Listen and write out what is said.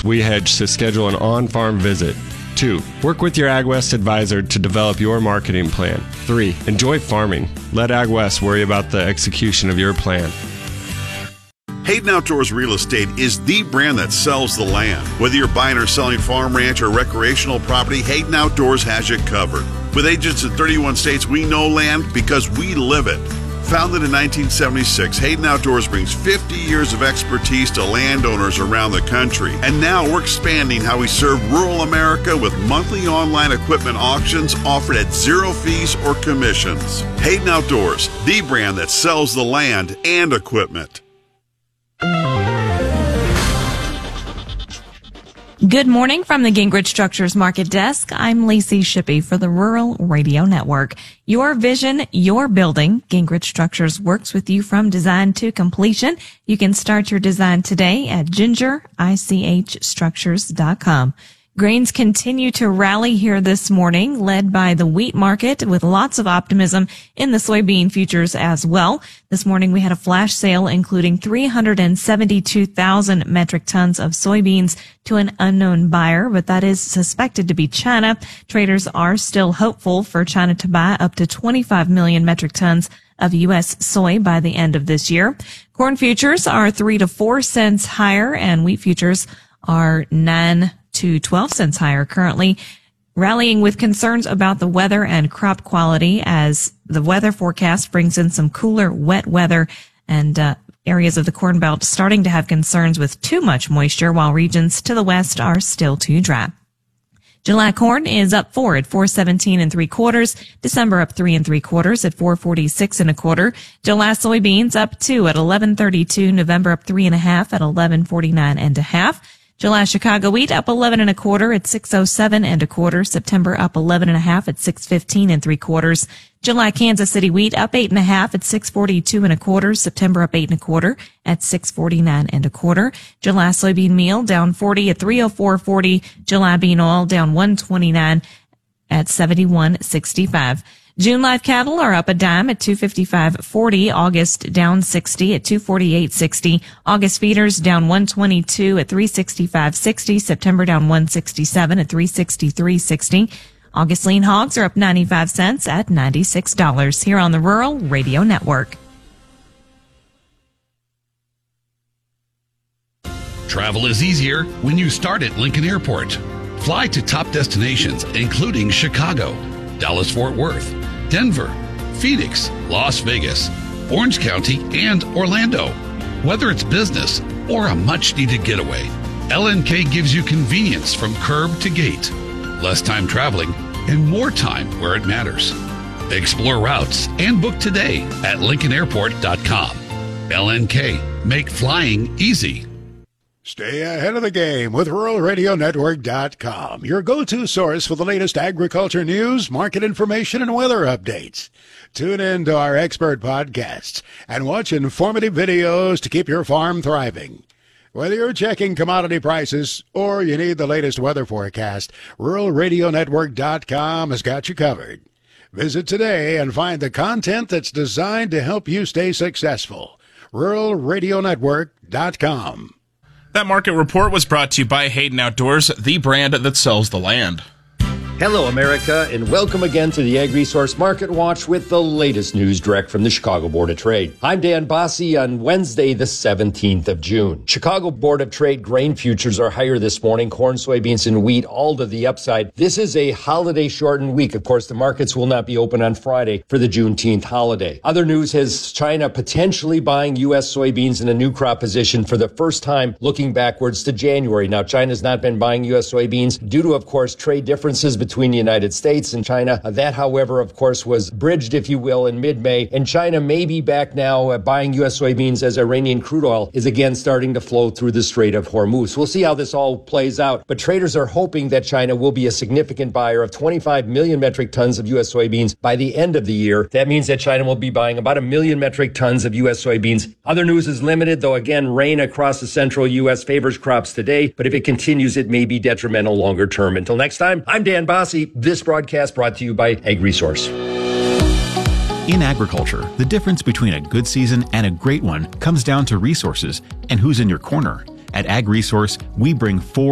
WeHedge to schedule an on-farm visit. 2. Work with your AgWest advisor to develop your marketing plan. 3. Enjoy farming. Let AgWest worry about the execution of your plan. Hayden Outdoors Real Estate is the brand that sells the land. Whether you're buying or selling farm, ranch, or recreational property, Hayden Outdoors has you covered. With agents in 31 states, we know land because we live it. Founded in 1976, Hayden Outdoors brings 50 years of expertise to landowners around the country. And now we're expanding how we serve rural America with monthly online equipment auctions offered at zero fees or commissions. Hayden Outdoors, the brand that sells the land and equipment. Good morning from the Gingrich Structures Market Desk. I'm Lacey Shippey for the Rural Radio Network. Your vision, your building. Gingrich Structures works with you from design to completion. You can start your design today at gingerichstructures.com. Grains continue to rally here this morning, led by the wheat market with lots of optimism in the soybean futures as well. This morning we had a flash sale including 372,000 metric tons of soybeans to an unknown buyer, but that is suspected to be China. Traders are still hopeful for China to buy up to 25 million metric tons of U.S. soy by the end of this year. Corn futures are 3 to 4 cents higher, and wheat futures are 9 to 12 cents higher currently, rallying with concerns about the weather and crop quality as the weather forecast brings in some cooler, wet weather and areas of the Corn Belt starting to have concerns with too much moisture, while regions to the west are still too dry. July corn is up 4 at 4.17 3/4. December up 3 3/4 at 4.46 1/4. July soybeans up 2 at 11.32. November up 3 1/2 at 11.49 1/2. July Chicago wheat up 11 1/4 at 6.07 1/4. September up 11 1/2 at 6.15 3/4. July Kansas City wheat up 8 1/2 at 6.42 1/4. September up 8 1/4 at 6.49 1/4. July soybean meal down 40 at 3.0440. July bean oil down 1.29 at 71.65. June live cattle are up a dime at 255.40. August down 60 at 248.60. August feeders down 122 at 365.60. September down 167 at 363.60. August lean hogs are up 95 cents at $96 here on the Rural Radio Network. Travel is easier when you start at Lincoln Airport. Fly to top destinations including Chicago, Dallas-Fort Worth, Denver, Phoenix, Las Vegas, Orange County, and Orlando. Whether it's business or a much-needed getaway, LNK gives you convenience from curb to gate, less time traveling, and more time where it matters. Explore routes and book today at LincolnAirport.com. LNK, make flying easy. Stay ahead of the game with RuralRadioNetwork.com, your go-to source for the latest agriculture news, market information, and weather updates. Tune in to our expert podcasts and watch informative videos to keep your farm thriving. Whether you're checking commodity prices or you need the latest weather forecast, RuralRadioNetwork.com has got you covered. Visit today and find the content that's designed to help you stay successful. RuralRadioNetwork.com. That market report was brought to you by Hayden Outdoors, the brand that sells the land. Hello, America, and welcome again to the Ag Resource Market Watch with the latest news direct from the Chicago Board of Trade. I'm Dan Bossie on Wednesday, the 17th of June. Chicago Board of Trade grain futures are higher this morning. Corn, soybeans, and wheat all to the upside. This is a holiday-shortened week. Of course, the markets will not be open on Friday for the Juneteenth holiday. Other news has China potentially buying U.S. soybeans in a new crop position for the first time looking backwards to January. Now, China's not been buying U.S. soybeans due to, of course, trade differences between the United States and China. That, however, of course, was bridged, if you will, in mid-May. And China may be back now buying U.S. soybeans as Iranian crude oil is again starting to flow through the Strait of Hormuz. We'll see how this all plays out. But traders are hoping that China will be a significant buyer of 25 million metric tons of U.S. soybeans by the end of the year. That means that China will be buying about 1 million metric tons of U.S. soybeans. Other news is limited, though, again, rain across the central U.S. favors crops today. But if it continues, it may be detrimental longer term. Until next time, I'm Dan Bossie. This broadcast brought to you by Ag Resource. In agriculture, the difference between a good season and a great one comes down to resources and who's in your corner. At Ag Resource, we bring 4